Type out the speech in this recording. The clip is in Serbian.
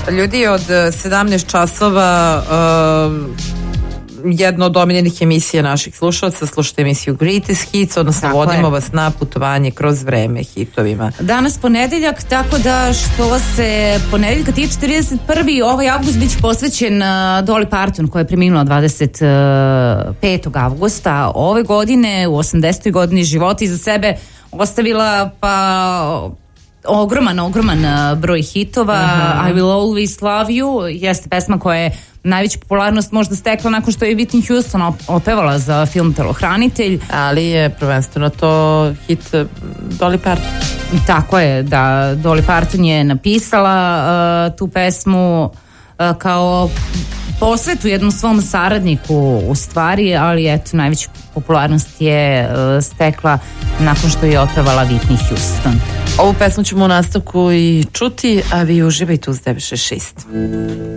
Ljudi, od 17 časova jedna od omiljenih emisija naših slušalaca, slušate emisiju Greatest Hits, odnosno vodimo vas na putovanje kroz vreme hitovima. Danas ponedeljak, tako da što se ponedeljka tiče 31. ovaj avgust biće posvećen Dolly Parton, koja je preminula 25. avgusta ove godine, u 80. godini života, iza sebe ostavila ogroman broj hitova. I Will Always Love You jeste pesma koja je najveću popularnost možda stekla nakon što je Whitney Houston opevala za film Telohranitelj. Ali je prvenstveno to hit Dolly Parton. Tako je, da, Dolly Parton je napisala tu pesmu kao posvetu jednom svom saradniku u stvari, ali eto, najveću popularnost je stekla nakon što je otpevala Whitney Houston. Ovu pesmu ćemo u nastavku i čuti, a vi uživajte uz 966.